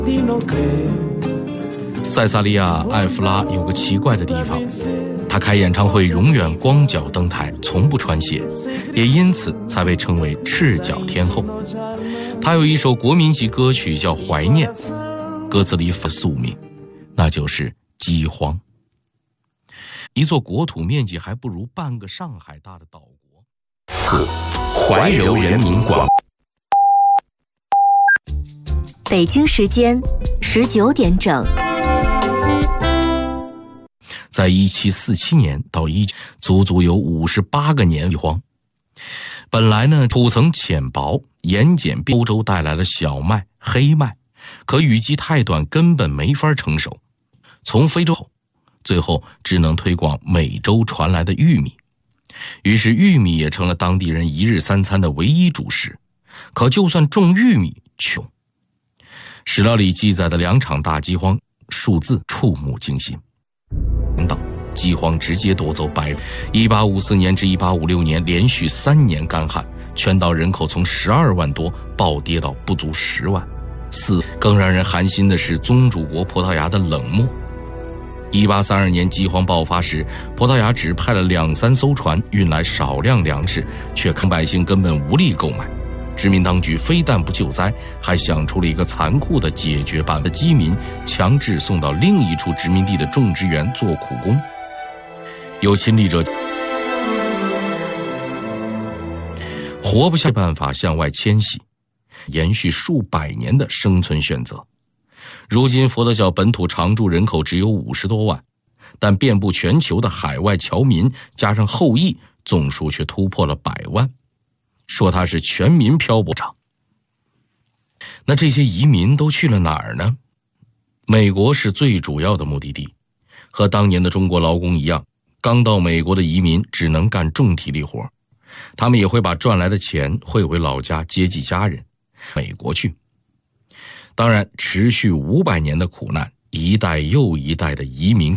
塞萨利亚·艾弗拉有个奇怪的地方，他开演唱会永远光脚登台，从不穿鞋，也因此才被称为赤脚天后。他有一首国民级歌曲叫《怀念》，歌词里宿命，那就是饥荒。一座国土面积还不如半个上海大的岛国。 怀柔人民广。 北京时间19点整。 在1747年到足足有58个年饥荒。本来呢，土层浅薄，盐碱欧洲带来了小麦、黑麦，可雨季太短，根本没法成熟。从非洲最后只能推广美洲传来的玉米，于是玉米也成了当地人一日三餐的唯一主食。可就算种玉米，穷。史料里记载的2场大饥荒，数字触目惊心。饥荒直接夺走1854年至1856年连续3年干旱，全岛人口从12万多暴跌到不足10万。更让人寒心的是宗主国葡萄牙的冷漠。1832年饥荒爆发时，葡萄牙只派了2-3艘船运来少量粮食，却看百姓根本无力购买。殖民当局非但不救灾，还想出了一个残酷的解决办法：饥民强制送到另一处殖民地的种植园做苦工。有亲历者活不下的办法向外迁徙，延续数百年的生存选择。如今佛得角本土常住人口只有50多万，但遍布全球的海外侨民加上后裔总数却突破了100万，说它是全民漂泊场。那这些移民都去了哪儿呢？美国是最主要的目的地，和当年的中国劳工一样，刚到美国的移民只能干重体力活，他们也会把赚来的钱汇回老家接济家人，美国去。当然，持续500年的苦难，一代又一代的移民